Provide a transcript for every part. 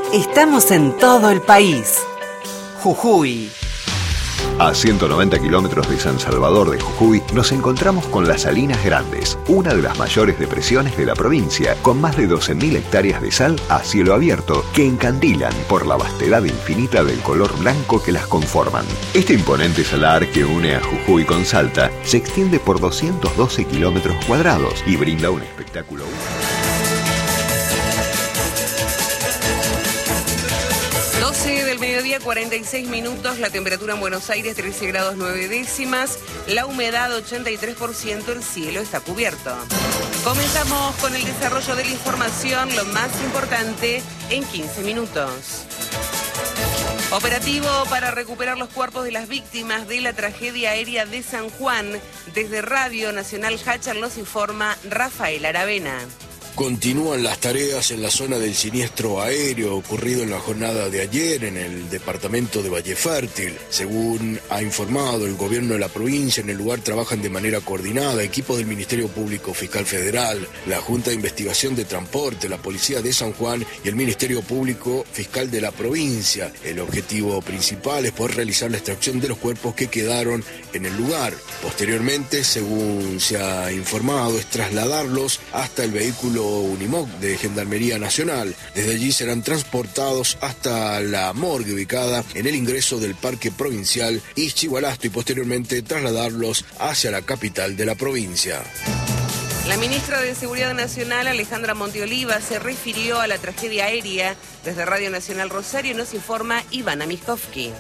Estamos en todo el país. Jujuy. A 190 kilómetros de San Salvador de Jujuy nos encontramos con las Salinas Grandes, una de las mayores depresiones de la provincia, con más de 12.000 hectáreas de sal a cielo abierto que encandilan por la vastedad infinita del color blanco que las conforman. Este imponente salar que une a Jujuy con Salta se extiende por 212 kilómetros cuadrados y brinda un espectáculo único. 12 del mediodía, 46 minutos, la temperatura en Buenos Aires 13 grados 9 décimas, la humedad 83%, el cielo está cubierto. Comenzamos con el desarrollo de la información, lo más importante en 15 minutos. Operativo para recuperar los cuerpos de las víctimas de la tragedia aérea de San Juan. Desde Radio Nacional Hachal nos informa Rafael Aravena. Continúan las tareas en la zona del siniestro aéreo ocurrido en la jornada de ayer en el departamento de Valle Fértil. Según ha informado el gobierno de la provincia, en el lugar trabajan de manera coordinada equipos del Ministerio Público Fiscal Federal, la Junta de Investigación de Transporte, la Policía de San Juan y el Ministerio Público Fiscal de la provincia. El objetivo principal es poder realizar la extracción de los cuerpos que quedaron en el lugar. Posteriormente, según se ha informado, es trasladarlos hasta el vehículo Unimog de Gendarmería Nacional. Desde allí serán transportados hasta la morgue ubicada en el ingreso del Parque Provincial Ixchigualasto y posteriormente trasladarlos hacia la capital de la provincia. La ministra de Seguridad Nacional, Alejandra Monteoliva, se refirió a la tragedia aérea. Desde Radio Nacional Rosario nos informa Ivana Miskovsky.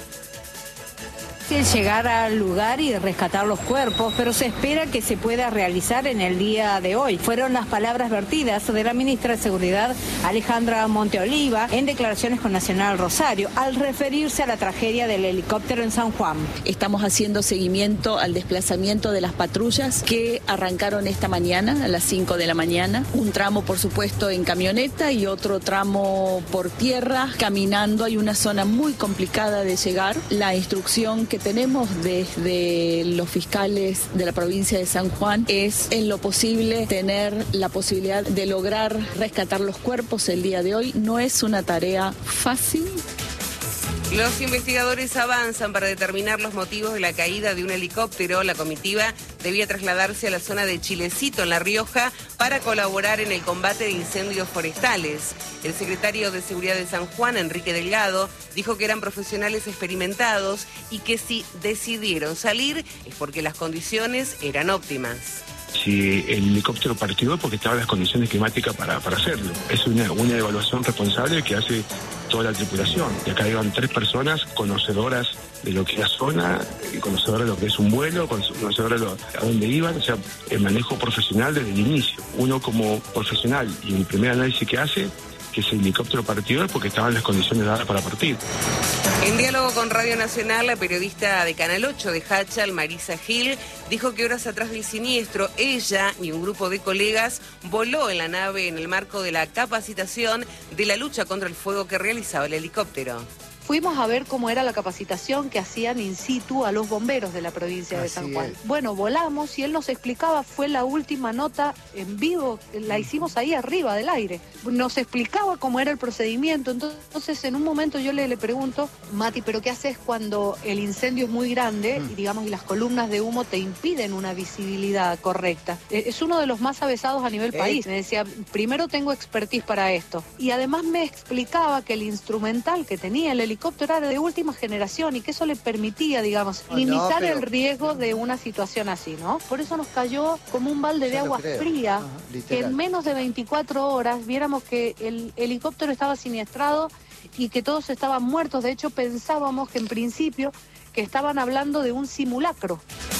Llegar al lugar y rescatar los cuerpos, pero se espera que se pueda realizar en el día de hoy. Fueron las palabras vertidas de la ministra de Seguridad, Alejandra Monteoliva, en declaraciones con Nacional Rosario, al referirse a la tragedia del helicóptero en San Juan. Estamos haciendo seguimiento al desplazamiento de las patrullas que arrancaron esta mañana, a las 5 de la mañana. Un tramo, por supuesto, en camioneta y otro tramo por tierra, caminando. Hay una zona muy complicada de llegar. La instrucción que tenemos desde los fiscales de la provincia de San Juan es, en lo posible, tener la posibilidad de lograr rescatar los cuerpos el día de hoy. No es una tarea fácil. Los investigadores avanzan para determinar los motivos de la caída de un helicóptero. La comitiva debía trasladarse a la zona de Chilecito, en La Rioja, para colaborar en el combate de incendios forestales. El secretario de Seguridad de San Juan, Enrique Delgado, dijo que eran profesionales experimentados y que si decidieron salir es porque las condiciones eran óptimas. Si el helicóptero partió porque estaban las condiciones climáticas para hacerlo. Es una evaluación responsable que hace toda la tripulación. Y acá iban 3 personas conocedoras de lo que es la zona, conocedoras de lo que es un vuelo, conocedoras de a dónde iban, o sea, el manejo profesional desde el inicio. Uno como profesional, y el primer análisis que hace, que ese helicóptero partió porque estaban las condiciones dadas para partir. En diálogo con Radio Nacional, la periodista de Canal 8 de Hachal, Marisa Gil, dijo que horas atrás del siniestro, ella y un grupo de colegas voló en la nave en el marco de la capacitación de la lucha contra el fuego que realizaba el helicóptero. Fuimos a ver cómo era la capacitación que hacían in situ a los bomberos de la provincia de San Juan. Bueno, volamos y él nos explicaba, fue la última nota en vivo, la hicimos ahí arriba del aire. Nos explicaba cómo era el procedimiento. Entonces, en un momento yo le pregunto, Mati, ¿pero qué haces cuando el incendio es muy grande y digamos y las columnas de humo te impiden una visibilidad correcta? Es uno de los más avesados a nivel país. Me decía, primero tengo expertise para esto. Y además me explicaba que el instrumental que tenía el helicóptero era de última generación y que eso le permitía, digamos, limitar el riesgo de una situación así, ¿no? Por eso nos cayó como un balde de agua fría, que en menos de 24 horas viéramos que el helicóptero estaba siniestrado y que todos estaban muertos. De hecho, pensábamos que en principio que estaban hablando de un simulacro.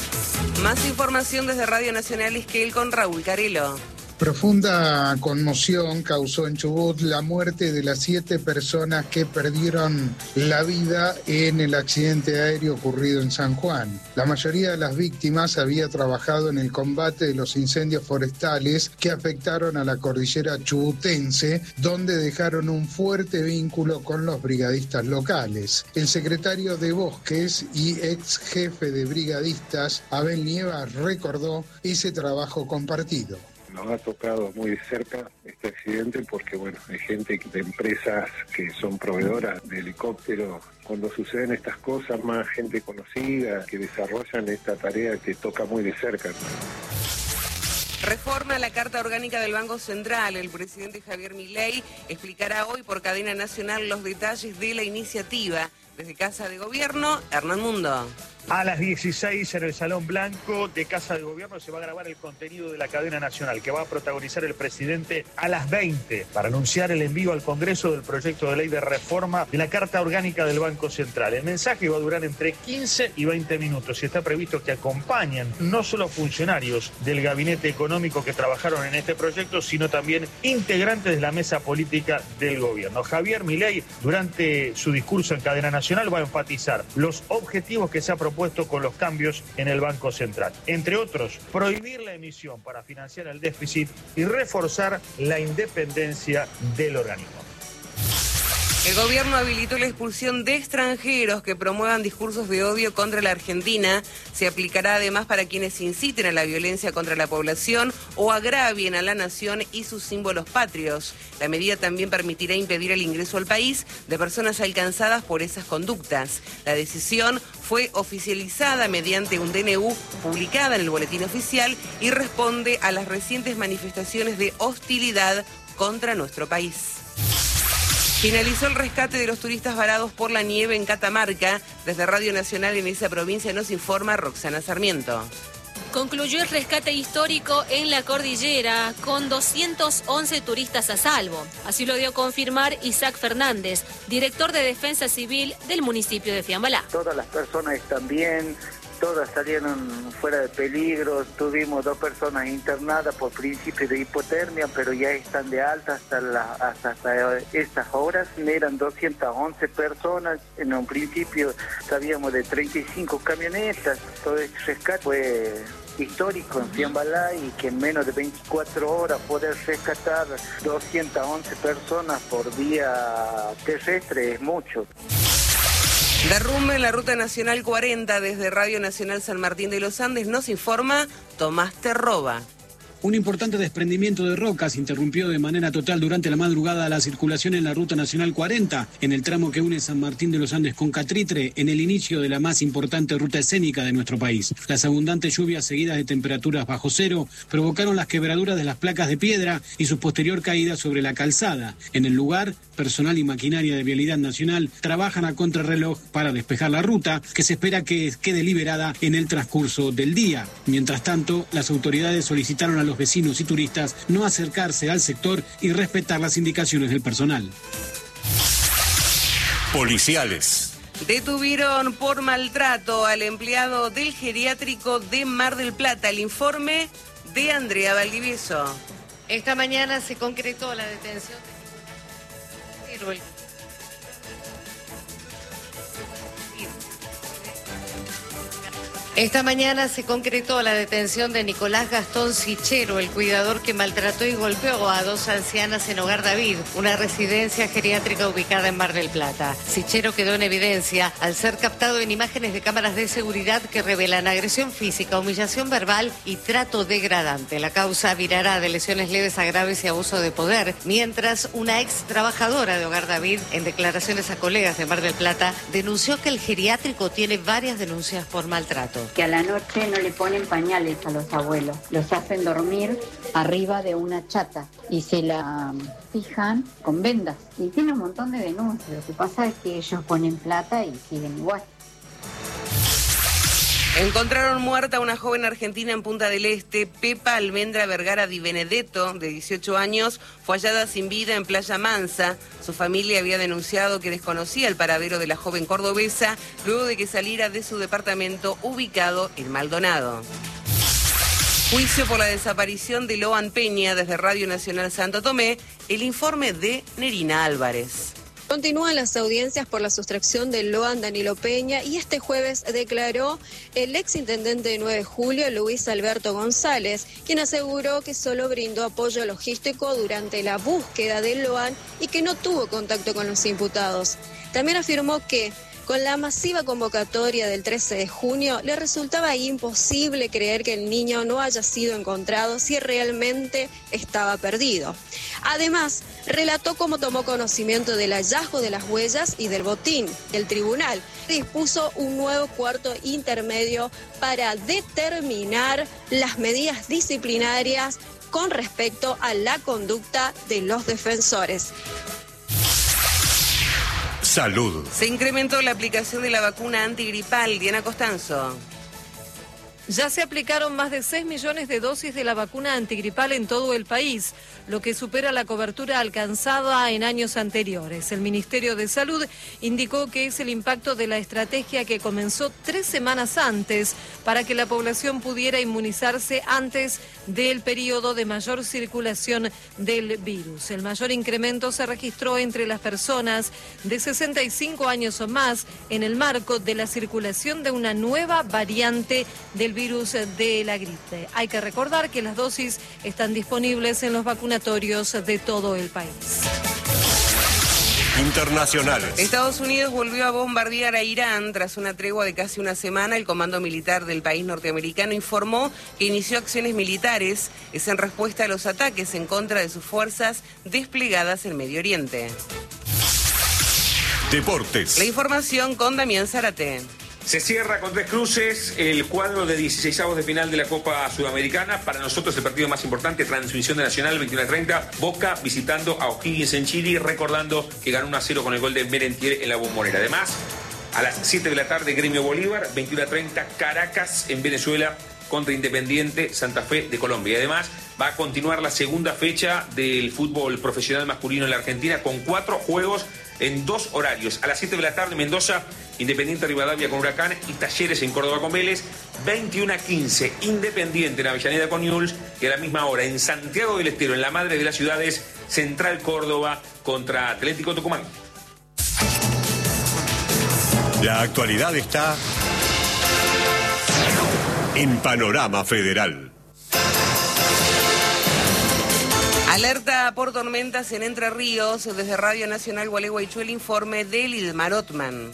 Más información desde Radio Nacional Esquel con Raúl Carelo. Profunda conmoción causó en Chubut la muerte de las 7 personas que perdieron la vida en el accidente aéreo ocurrido en San Juan. La mayoría de las víctimas había trabajado en el combate de los incendios forestales que afectaron a la cordillera chubutense, donde dejaron un fuerte vínculo con los brigadistas locales. El secretario de Bosques y ex jefe de brigadistas, Abel Nieva, recordó ese trabajo compartido. Nos ha tocado muy de cerca este accidente porque, bueno, hay gente de empresas que son proveedoras de helicópteros. Cuando suceden estas cosas, más gente conocida que desarrollan esta tarea que toca muy de cerca. Reforma la Carta Orgánica del Banco Central. El presidente Javier Milei explicará hoy por cadena nacional los detalles de la iniciativa. Desde Casa de Gobierno, Hernán Mundo. A las 16 en el Salón Blanco de Casa de Gobierno se va a grabar el contenido de la cadena nacional que va a protagonizar el presidente a las 20 para anunciar el envío al Congreso del proyecto de ley de reforma de la Carta Orgánica del Banco Central. El mensaje va a durar entre 15 y 20 minutos y está previsto que acompañen no solo funcionarios del gabinete económico que trabajaron en este proyecto, sino también integrantes de la mesa política del gobierno. Javier Milei, durante su discurso en cadena nacional, va a enfatizar los objetivos que se ha propuesto con los cambios en el Banco Central. Entre otros, prohibir la emisión para financiar el déficit y reforzar la independencia del organismo. El gobierno habilitó la expulsión de extranjeros que promuevan discursos de odio contra la Argentina. Se aplicará además para quienes inciten a la violencia contra la población o agravien a la nación y sus símbolos patrios. La medida también permitirá impedir el ingreso al país de personas alcanzadas por esas conductas. La decisión fue oficializada mediante un DNU publicada en el Boletín Oficial y responde a las recientes manifestaciones de hostilidad contra nuestro país. Finalizó el rescate de los turistas varados por la nieve en Catamarca. Desde Radio Nacional en esa provincia nos informa Roxana Sarmiento. Concluyó el rescate histórico en la cordillera con 211 turistas a salvo. Así lo dio a confirmar Isaac Fernández, director de Defensa Civil del municipio de Fiambalá. Todas las personas están bien. Todas salieron fuera de peligro, tuvimos 2 personas internadas por principio de hipotermia, pero ya están de alta hasta estas horas. Eran 211 personas, en un principio sabíamos de 35 camionetas. Todo este rescate fue histórico en Fiambalá y que en menos de 24 horas poder rescatar 211 personas por vía terrestre es mucho. Derrumbe en la Ruta Nacional 40 desde Radio Nacional San Martín de los Andes nos informa Tomás Terroba. Un importante desprendimiento de rocas interrumpió de manera total durante la madrugada la circulación en la Ruta Nacional 40, en el tramo que une San Martín de los Andes con Catritre, en el inicio de la más importante ruta escénica de nuestro país. Las abundantes lluvias seguidas de temperaturas bajo cero provocaron las quebraduras de las placas de piedra y su posterior caída sobre la calzada. En el lugar, personal y maquinaria de Vialidad Nacional trabajan a contrarreloj para despejar la ruta, que se espera que quede liberada en el transcurso del día. Mientras tanto, las autoridades solicitaron a los vecinos y turistas no acercarse al sector y respetar las indicaciones del personal. Policiales. Detuvieron por maltrato al empleado del geriátrico de Mar del Plata. El informe de Andrea Valdivieso. Esta mañana se concretó la detención de Esta mañana se concretó la detención de Nicolás Gastón Sichero, el cuidador que maltrató y golpeó a 2 ancianas en Hogar David, una residencia geriátrica ubicada en Mar del Plata. Sichero quedó en evidencia al ser captado en imágenes de cámaras de seguridad que revelan agresión física, humillación verbal y trato degradante. La causa virará de lesiones leves a graves y abuso de poder, mientras una ex trabajadora de Hogar David, en declaraciones a colegas de Mar del Plata, denunció que el geriátrico tiene varias denuncias por maltrato. Que a la noche no le ponen pañales a los abuelos, los hacen dormir arriba de una chata y se la fijan con vendas. Y tiene un montón de denuncias, lo que pasa es que ellos ponen plata y siguen igual. Encontraron muerta a una joven argentina en Punta del Este. Pepa Almendra Vergara Di Benedetto, de 18 años, fue hallada sin vida en Playa Mansa. Su familia había denunciado que desconocía el paradero de la joven cordobesa luego de que saliera de su departamento ubicado en Maldonado. Juicio por la desaparición de Loan Peña. Desde Radio Nacional Santo Tomé, el informe de Nerina Álvarez. Continúan las audiencias por la sustracción de Loan Danilo Peña y este jueves declaró el exintendente de 9 de julio, Luis Alberto González, quien aseguró que solo brindó apoyo logístico durante la búsqueda de Loan y que no tuvo contacto con los imputados. También afirmó que Con la masiva convocatoria del 13 de junio, le resultaba imposible creer que el niño no haya sido encontrado si realmente estaba perdido. Además, relató cómo tomó conocimiento del hallazgo de las huellas y del botín. El tribunal dispuso un nuevo cuarto intermedio para determinar las medidas disciplinarias con respecto a la conducta de los defensores. Salud. Se incrementó la aplicación de la vacuna antigripal. Diana Costanzo. Ya se aplicaron más de 6 millones de dosis de la vacuna antigripal en todo el país, lo que supera la cobertura alcanzada en años anteriores. El Ministerio de Salud indicó que es el impacto de la estrategia que comenzó 3 semanas antes para que la población pudiera inmunizarse antes del periodo de mayor circulación del virus. El mayor incremento se registró entre las personas de 65 años o más en el marco de la circulación de una nueva variante del virus de la gripe. Hay que recordar que las dosis están disponibles en los vacunatorios de todo el país. Internacionales. Estados Unidos volvió a bombardear a Irán tras una tregua de casi una semana. El comando militar del país norteamericano informó que inició acciones militares. Es en respuesta a los ataques en contra de sus fuerzas desplegadas en Medio Oriente. Deportes. La información con Damián Zárate. Se cierra con 3 cruces el cuadro de 16avos de final de la Copa Sudamericana. Para nosotros el partido más importante, transmisión de Nacional, 21:30. Boca visitando a O'Higgins en Chile, recordando que ganó 1-0 con el gol de Merentiel en la Bombonera. Además, a las 7 de la tarde, Gremio Bolívar, 21:30, Caracas en Venezuela contra Independiente Santa Fe de Colombia. Y además va a continuar la segunda fecha del fútbol profesional masculino en la Argentina con 4 juegos en 2 horarios. A las 7 de la tarde, Mendoza, Independiente Rivadavia con Huracán y Talleres en Córdoba con Vélez. 21:15, Independiente en Avellaneda con Newell's. Y a la misma hora, en Santiago del Estero, en la madre de las ciudades, Central Córdoba contra Atlético Tucumán. La actualidad está en Panorama Federal. Alerta por tormentas en Entre Ríos. Desde Radio Nacional Gualeguaychú, el informe de Lidmar Ottman.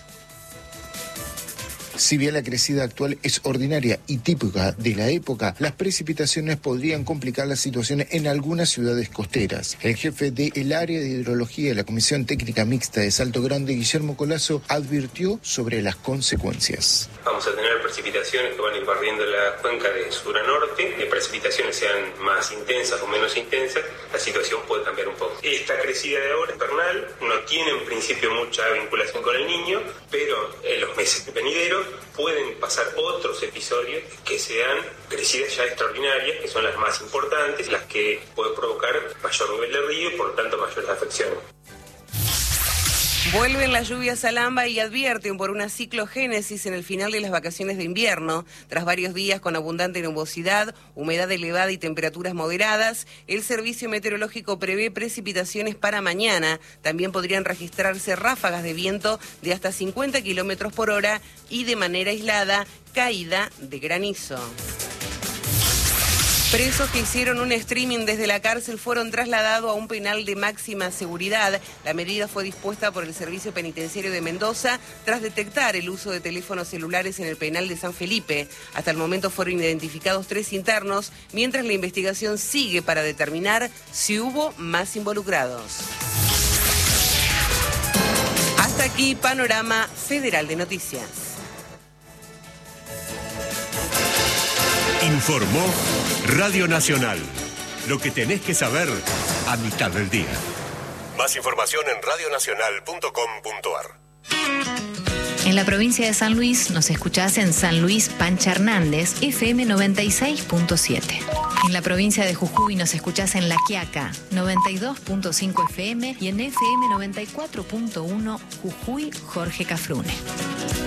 Si bien la crecida actual es ordinaria y típica de la época, las precipitaciones podrían complicar la situación en algunas ciudades costeras. El jefe del área de hidrología de la Comisión Técnica Mixta de Salto Grande, Guillermo Colazo, advirtió sobre las consecuencias. Vamos a tener precipitaciones que van a ir barriendo la cuenca de sur a norte. De precipitaciones sean más intensas o menos intensas, la situación puede cambiar un poco. Esta crecida de ahora, invernal, no tiene en principio mucha vinculación con el Niño, pero en los meses venideros pueden pasar otros episodios que sean crecidas ya extraordinarias, que son las más importantes, las que pueden provocar mayor nivel de río y por lo tanto mayores afecciones. Vuelven las lluvias al AMBA y advierten por una ciclogénesis en el final de las vacaciones de invierno. Tras varios días con abundante nubosidad, humedad elevada y temperaturas moderadas, el Servicio Meteorológico prevé precipitaciones para mañana. También podrían registrarse ráfagas de viento de hasta 50 kilómetros por hora y de manera aislada, caída de granizo. Presos que hicieron un streaming desde la cárcel fueron trasladados a un penal de máxima seguridad. La medida fue dispuesta por el Servicio Penitenciario de Mendoza tras detectar el uso de teléfonos celulares en el penal de San Felipe. Hasta el momento fueron identificados 3 internos, mientras la investigación sigue para determinar si hubo más involucrados. Hasta aquí, Panorama Federal de Noticias. Informó Radio Nacional. Lo que tenés que saber a mitad del día. Más información en radionacional.com.ar. En la provincia de San Luis nos escuchás en San Luis Pancha Hernández, FM 96.7. En la provincia de Jujuy nos escuchás en La Quiaca, 92.5 FM y en FM 94.1 Jujuy Jorge Cafrune.